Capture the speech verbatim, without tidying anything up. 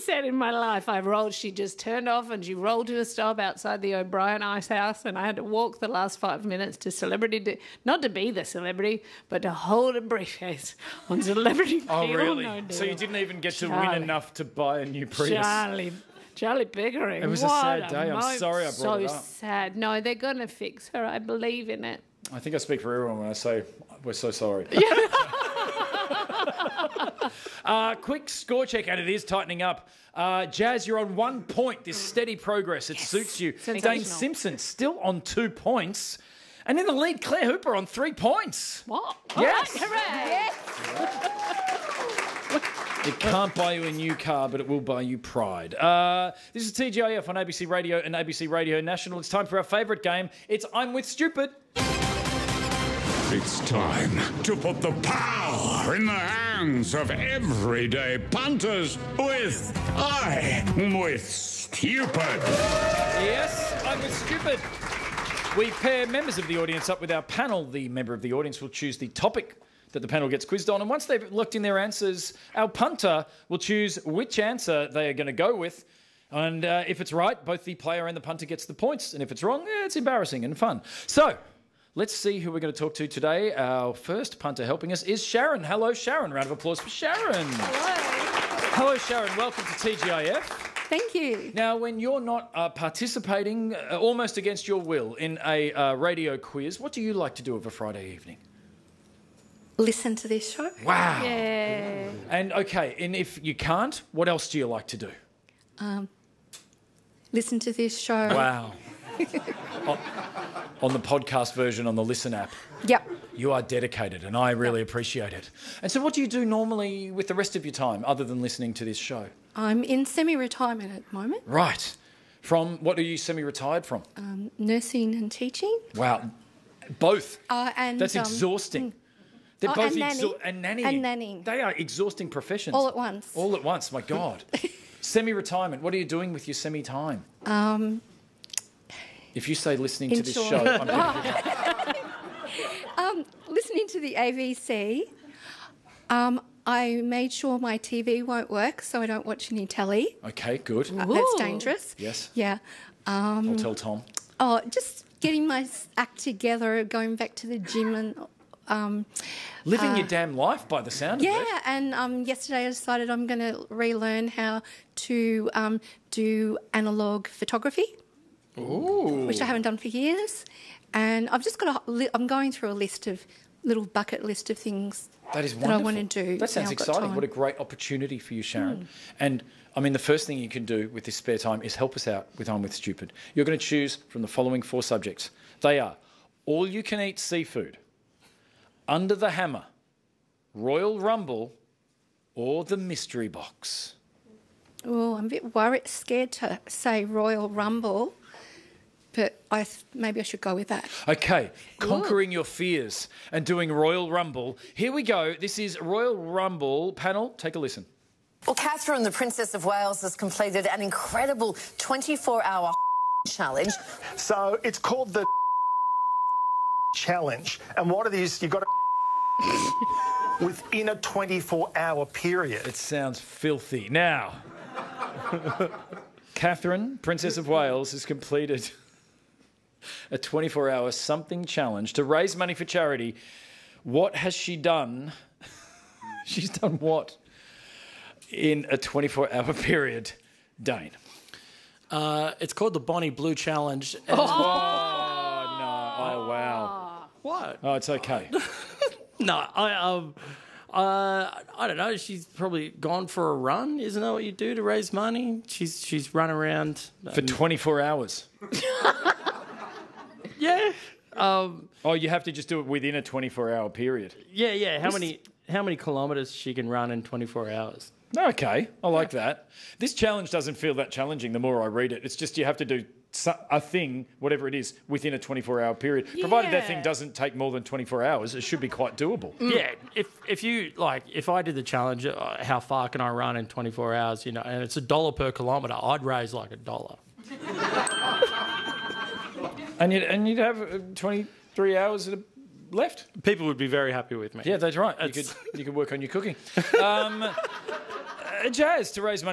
set in my life. I rolled, she just turned off and she rolled to a stop outside the O'Brien Ice House, and I had to walk the last five minutes to celebrity, de- not to be the celebrity, but to hold a briefcase on Celebrity Oh, Deal really? No Deal. So you didn't even get to Charlie. win enough to buy a new Prius? Charlie, Charlie Pickering. It was a what sad day. I'm moment. sorry I brought so it up. So sad. No, they're going to fix her. I believe in it. I think I speak for everyone when I say we're so sorry. uh, quick score check, and it is tightening up. Uh, Jazz, you're on one point. This steady progress, it yes. suits you. Dane Simpson still on two points. And in the lead, Claire Hooper on three points. What? Yes. All right, hooray. Yes. It can't buy you a new car, but it will buy you pride. Uh, this is T G I F on A B C Radio and A B C Radio National. It's time for our favourite game. It's I'm With Stupid. It's time to put the power in the hands of everyday punters with I'm With Stupid. Yes, I'm With Stupid. We pair members of the audience up with our panel. The member of the audience will choose the topic that the panel gets quizzed on, and once they've locked in their answers, our punter will choose which answer they are going to go with. And uh, if it's right, both the player and the punter gets the points. And if it's wrong, yeah, it's embarrassing and fun. So let's see who we're going to talk to today. Our first punter helping us is Sharon. Hello, Sharon. Round of applause for Sharon. Hello. Hello, Sharon. Welcome to T G I F. Thank you. Now, when you're not uh, participating uh, almost against your will in a uh, radio quiz, what do you like to do of a Friday evening? Listen to this show. Wow. Yeah. And, okay, and if you can't, what else do you like to do? Um, listen to this show. Wow. on, on the podcast version on the Listen app. Yep. You are dedicated, and I really yep. appreciate it. And so what do you do normally with the rest of your time other than listening to this show? I'm in semi-retirement at the moment. Right. From, what are you semi-retired from? Um, nursing and teaching. Wow. Both. Uh, and That's um, exhausting. They're oh, both and, exha- nanny. and nannying. And nannying. They are exhausting professions. All at once. All at once, my God. Semi-retirement, what are you doing with your semi-time? Um, if you say listening to this enjoy. show, I'm going to... um, listening to the A B C. Um, I made sure my T V won't work, so I don't watch any telly. Okay, good. Uh, that's dangerous. Yes. Yeah. Um, I'll tell Tom. Oh, just getting my act together, going back to the gym and... Um, Living uh, your damn life by the sound yeah, of it. Yeah, and um, yesterday I decided I'm going to relearn how to um, do analogue photography, Ooh. which I haven't done for years. And I've just got a... Li- I'm going through a list of... little bucket list of things that, is that I want to do. That sounds exciting. What a great opportunity for you, Sharon. Mm. And, I mean, the first thing you can do with this spare time is help us out with I'm With Stupid. You're going to choose from the following four subjects. They are all-you-can-eat seafood, Under the Hammer, Royal Rumble, or the Mystery Box. Oh, I'm a bit worried, scared to say Royal Rumble, but I th- maybe I should go with that. Okay, conquering Ooh. your fears and doing Royal Rumble. Here we go. This is Royal Rumble. Panel, take a listen. Well, Catherine, the Princess of Wales, has completed an incredible twenty-four hour challenge. So it's called the challenge. And what it is, you've got to within a twenty-four hour period. It sounds filthy. Now, Catherine, Princess of Wales, has completed a twenty-four hour something challenge to raise money for charity. What has she done? She's done what in a twenty-four hour period, Dane? Uh, it's called the Bonnie Blue Challenge. Oh, oh no. Oh, wow. What? Oh, it's okay. no, I um, uh, I don't know. She's probably gone for a run. Isn't that what you do to raise money? She's she's run around for um, twenty-four hours. Yeah. Um, oh, you have to just do it within a twenty-four hour period. Yeah, yeah. How many how many kilometres she can run in twenty-four hours? Okay, I like that. This challenge doesn't feel that challenging the more I read it. It's just you have to do a thing, whatever it is, within a twenty-four hour period. Yeah. Provided that thing doesn't take more than twenty-four hours, it should be quite doable. Mm. Yeah, if if you, like, if I did the challenge, uh, how far can I run in twenty-four hours, you know, and it's a dollar per kilometre, I'd raise like a dollar. And you'd, and you'd have twenty-three hours left. People would be very happy with me. Yeah, that's right. You could, you could work on your cooking. Um, uh, Jazz, to raise money